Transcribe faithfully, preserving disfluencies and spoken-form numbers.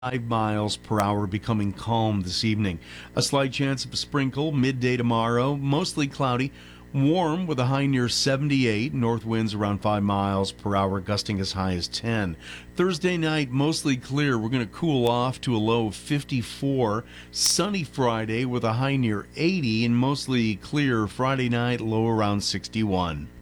five miles per hour, becoming calm this evening. A slight chance of a sprinkle midday tomorrow, mostly cloudy. Warm with a high near seventy-eight, north winds around five miles per hour, gusting as high as ten. Thursday night, mostly clear. We're going to cool off to a low of fifty-four. Sunny Friday with a high near eighty, and mostly clear Friday night, low around sixty-one.